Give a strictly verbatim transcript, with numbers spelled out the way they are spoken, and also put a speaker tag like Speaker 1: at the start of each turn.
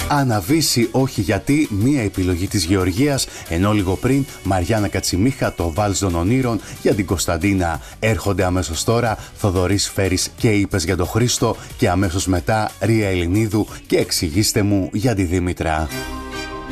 Speaker 1: Αναβήσει όχι γιατί, μία επιλογή της Γεωργίας, ενώ λίγο πριν Μαριάννα Κατσιμίχα, το βάλς των ονείρων για την Κωνσταντίνα. Έρχονται αμέσως τώρα Θοδωρής Φέρης και είπες για τον Χρήστο και αμέσως μετά Ρία Ελληνίδου και εξηγήστε μου για τη Δήμητρα.